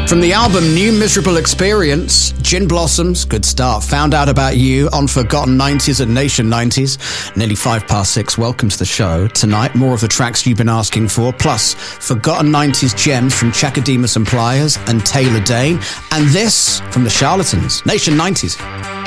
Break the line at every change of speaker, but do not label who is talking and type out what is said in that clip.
From the album New Miserable Experience, Gin Blossoms, good start. Found Out About You on Forgotten 90s at Nation 90s. Nearly 6:05. Welcome to the show. Tonight, more of the tracks you've been asking for, plus Forgotten 90s gems from Chakademus and Pliers and Taylor Dane. And this from the Charlatans, Nation 90s.